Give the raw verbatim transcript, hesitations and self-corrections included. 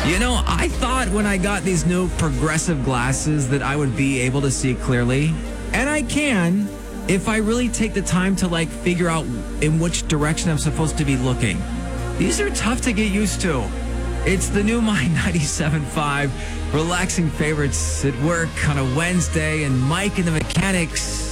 You know, I thought when I got these new progressive glasses that I would be able to see clearly. And I can if I really take the time to, like, figure out in which direction I'm supposed to be looking. These are tough to get used to. It's the new My ninety-seven point five, relaxing favorites at work on a Wednesday, and Mike and the Mechanics